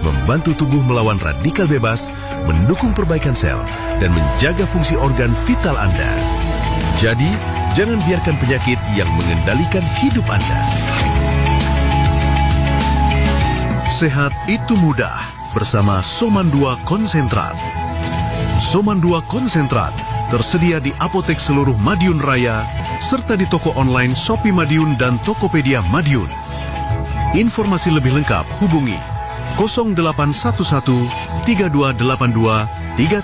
membantu tubuh melawan radikal bebas, mendukung perbaikan sel, dan menjaga fungsi organ vital Anda. Jadi, jangan biarkan penyakit yang mengendalikan hidup Anda. Sehat itu mudah bersama Soman 2 Konsentrat. Soman 2 Konsentrat tersedia di apotek seluruh Madiun Raya serta di toko online Shopee Madiun dan Tokopedia Madiun. Informasi lebih lengkap hubungi 0811 3282